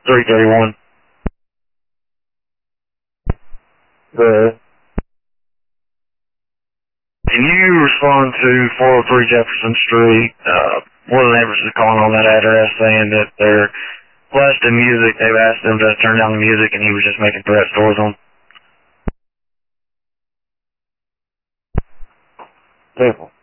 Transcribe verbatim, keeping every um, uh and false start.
three thirty-one. Uh, can you respond to four oh three Jefferson Street? Uh, one of the neighbors is calling on that address saying that they're blasting music. They've asked him to turn down the music, and he was just making threats towards them. Careful.